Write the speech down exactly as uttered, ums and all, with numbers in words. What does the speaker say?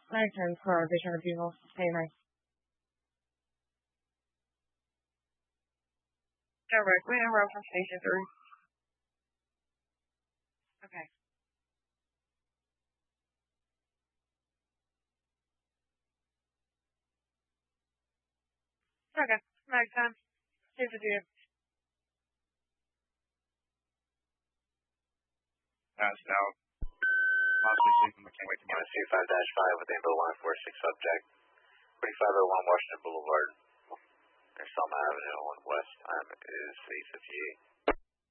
nine ten for vision reviewal. Hey, nice. Directly in row from station three. Okay. Okay. Night time. Here's the deal. Passed out. Possibly sleeping, but can't wait tomorrow. C five dash five with Angel one four six subject. forty-five oh one Washington Boulevard. There's Selma Avenue on West. Time is eight fifty-eight.